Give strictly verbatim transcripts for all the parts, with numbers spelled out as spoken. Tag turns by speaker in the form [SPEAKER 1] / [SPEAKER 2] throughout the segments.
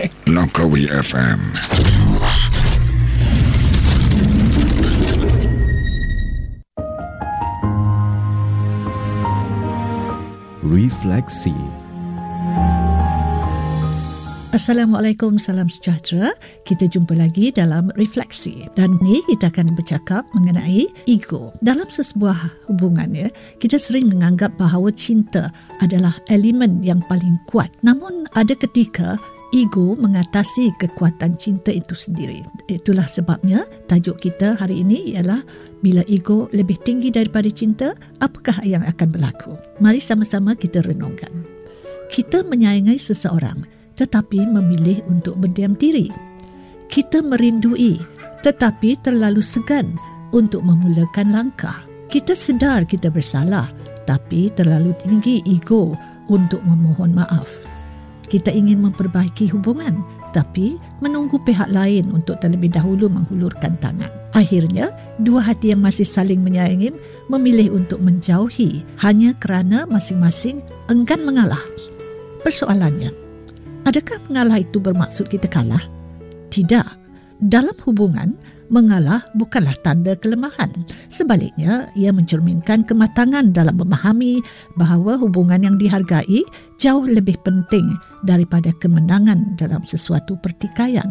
[SPEAKER 1] Nokawi F M.
[SPEAKER 2] Refleksi.
[SPEAKER 3] Assalamualaikum, salam sejahtera. Kita jumpa lagi dalam Refleksi. Dan ni kita akan bercakap mengenai ego. Dalam sesebuah hubungan, ya, kita sering menganggap bahawa cinta adalah elemen yang paling kuat. Namun ada ketika ego mengatasi kekuatan cinta itu sendiri. Itulah sebabnya tajuk kita hari ini ialah bila ego lebih tinggi daripada cinta, apakah yang akan berlaku? Mari sama-sama kita renungkan. Kita menyayangi seseorang tetapi memilih untuk berdiam diri. Kita merindui tetapi terlalu segan untuk memulakan langkah. Kita sedar kita bersalah tapi terlalu tinggi ego untuk memohon maaf. Kita ingin memperbaiki hubungan tapi menunggu pihak lain untuk terlebih dahulu menghulurkan tangan. Akhirnya, dua hati yang masih saling menyayangi memilih untuk menjauhi hanya kerana masing-masing enggan mengalah. Persoalannya, adakah mengalah itu bermaksud kita kalah? Tidak. Dalam hubungan, mengalah bukanlah tanda kelemahan. Sebaliknya, ia mencerminkan kematangan dalam memahami bahawa hubungan yang dihargai jauh lebih penting daripada kemenangan dalam sesuatu pertikaian.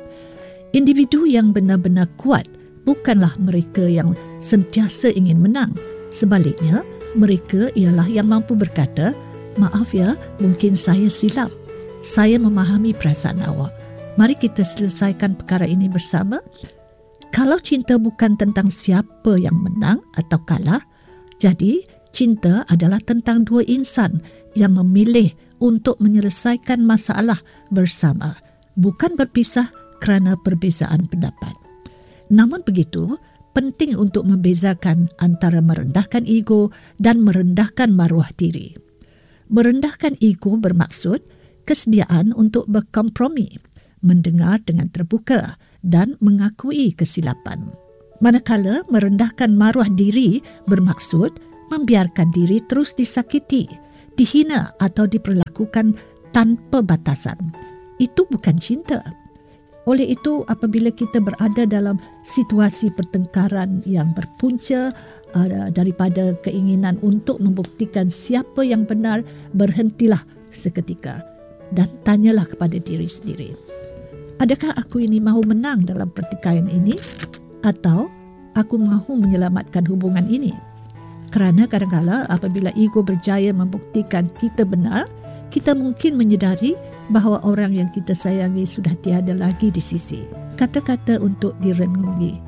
[SPEAKER 3] Individu yang benar-benar kuat bukanlah mereka yang sentiasa ingin menang. Sebaliknya, mereka ialah yang mampu berkata, "Maaf ya, mungkin saya silap. Saya memahami perasaan awak. Mari kita selesaikan perkara ini bersama." Kalau cinta bukan tentang siapa yang menang atau kalah, jadi cinta adalah tentang dua insan yang memilih untuk menyelesaikan masalah bersama, bukan berpisah kerana perbezaan pendapat. Namun begitu, penting untuk membezakan antara merendahkan ego dan merendahkan maruah diri. Merendahkan ego bermaksud kesediaan untuk berkompromi, mendengar dengan terbuka dan mengakui kesilapan. Manakala merendahkan maruah diri bermaksud membiarkan diri terus disakiti, dihina atau diperlakukan tanpa batasan. Itu bukan cinta. Oleh itu, apabila kita berada dalam situasi pertengkaran yang berpunca uh, daripada keinginan untuk membuktikan siapa yang benar, berhentilah seketika dan tanyalah kepada diri sendiri. Adakah aku ini mahu menang dalam pertikaian ini atau aku mahu menyelamatkan hubungan ini? Kerana kadang-kadang apabila ego berjaya membuktikan kita benar, kita mungkin menyedari bahawa orang yang kita sayangi sudah tiada lagi di sisi. Kata-kata untuk direnungi.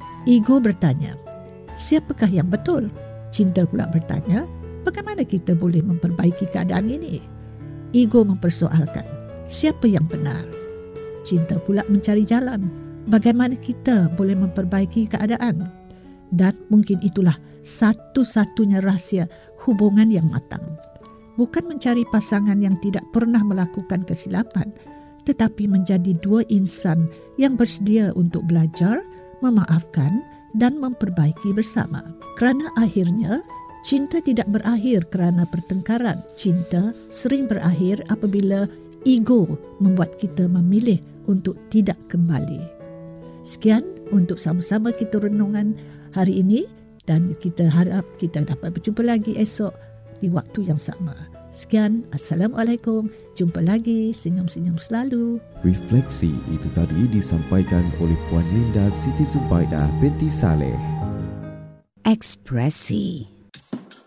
[SPEAKER 3] Ego bertanya, siapakah yang betul? Cinta pula bertanya, bagaimana kita boleh memperbaiki keadaan ini? Ego mempersoalkan, siapa yang benar? Cinta pula mencari jalan, bagaimana kita boleh memperbaiki keadaan? Dan mungkin itulah satu-satunya rahsia hubungan yang matang. Bukan mencari pasangan yang tidak pernah melakukan kesilapan, tetapi menjadi dua insan yang bersedia untuk belajar, memaafkan dan memperbaiki bersama. Kerana akhirnya, cinta tidak berakhir kerana pertengkaran. Cinta sering berakhir apabila ego membuat kita memilih untuk tidak kembali. Sekian untuk sama-sama kita renungan hari ini dan kita harap kita dapat berjumpa lagi esok di waktu yang sama. Sekian, Assalamualaikum. Jumpa lagi, senyum-senyum selalu.
[SPEAKER 2] Refleksi itu tadi disampaikan oleh Puan Linda Siti Zubaidah binti Saleh.
[SPEAKER 4] Ekspresi.